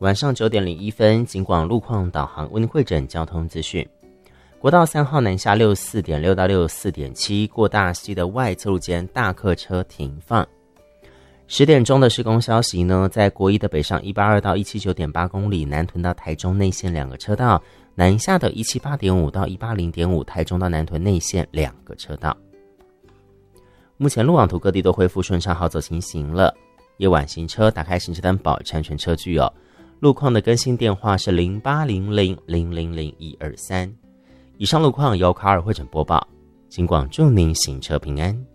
晚上9点01分，警广路况导航为您汇整交通资讯。国道3号南下64.6到64.7，过大溪的外侧路间大客车停放。10点钟的施工消息呢，在国一的北上182到179.8公里，南屯到台中内线2个车道，南下的178.5到180.5，台中到南屯内线2个车道。目前路网图各地都恢复顺畅好走行行了。夜晚行车打开行车单保持安全车距哦。路况的更新电话是0800000123。以上路况由卡尔汇整播报，警广祝您行车平安。